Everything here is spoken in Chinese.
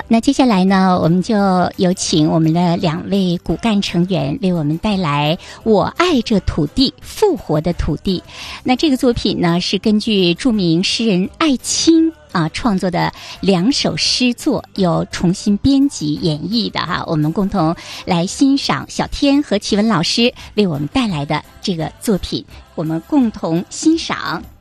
那接下来呢，我们就有请我们的2位骨干成员为我们带来《我爱这土地，复活的土地》。那这个作品呢，是根据著名诗人艾青创作的2首诗作，有重新编辑演绎的哈。我们共同来欣赏小天和启文老师为我们带来的这个作品，我们共同欣赏。